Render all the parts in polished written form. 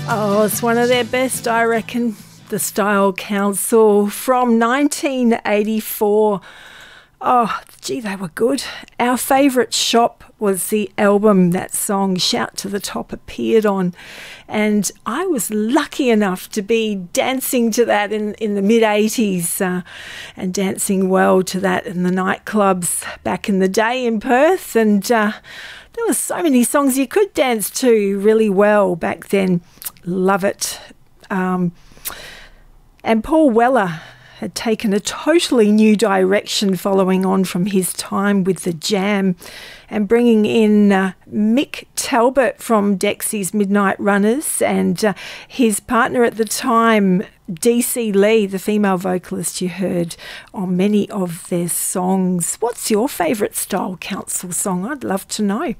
Oh, it's one of their best, I reckon. The Style Council from 1984. Oh, gee, they were good. Our favourite shop was the album that song Shout to the Top appeared on. And I was lucky enough to be dancing to that in the mid-80s and dancing well to that in the nightclubs back in the day in Perth. And there were so many songs you could dance to really well back then. Love it. And Paul Weller had taken a totally new direction following on from his time with the Jam and bringing in Mick Talbot from Dexy's Midnight Runners and his partner at the time, DC Lee, the female vocalist you heard on many of their songs. What's your favourite Style Council song? I'd love to know.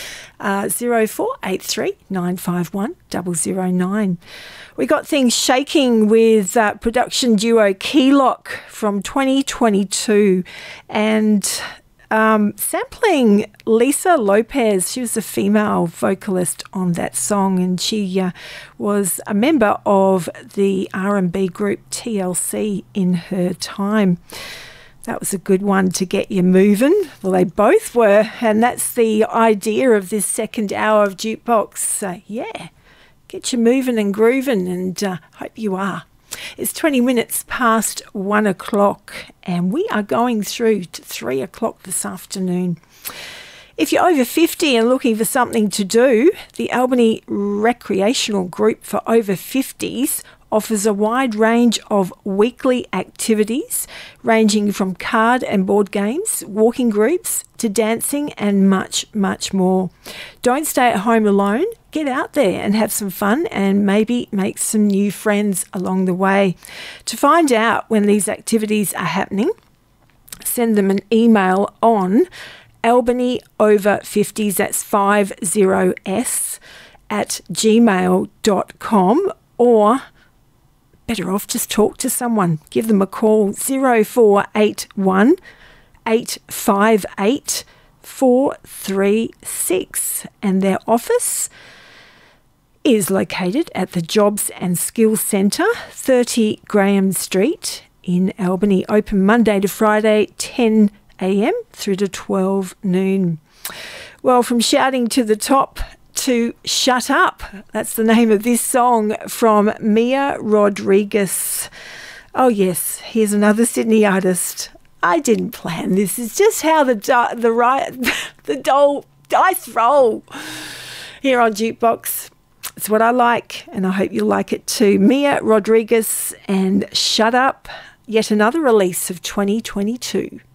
0483 951 009. We got things shaking with production duo Keylock from 2022 and sampling Lisa Lopez. She was a female vocalist on that song and she was a member of the R&B group TLC in her time. That was a good one to get you moving. Well, they both were, and that's the idea of this second hour of Jukebox. Yeah, get you moving and grooving, and hope you are. It's 20 minutes past 1 o'clock, and we are going through to 3 o'clock this afternoon. If you're over 50 and looking for something to do, the Albany Recreational Group for Over 50s offers a wide range of weekly activities ranging from card and board games, walking groups to dancing and much, much more. Don't stay at home alone. Get out there and have some fun and maybe make some new friends along the way. To find out when these activities are happening, send them an email on Albany Over 50s, that's 50s, at gmail.com, or better off just talk to someone. Give them a call, 0481 858 436, and their office is located at the Jobs and Skills Centre, 30 Graham Street in Albany. Open Monday to Friday, 10 a.m. through to 12 noon. Well, from shouting to the top to Shut Up. That's the name of this song from Mia Rodriguez. Oh yes, here's another Sydney artist. I didn't plan this. It's just how the dice roll here on Jukebox. It's what I like, and I hope you'll like it too. Mia Rodriguez and Shut Up, yet another release of 2022.